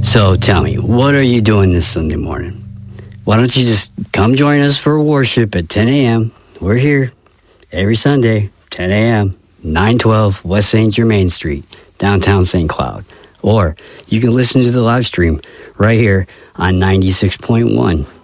So tell me, what are you doing this Sunday morning? Why don't you just come join us for worship at 10 a.m. We're here every Sunday, 10 a.m., 912 West St. Germain Street, downtown St. Cloud. Or you can listen to the live stream right here on 96.1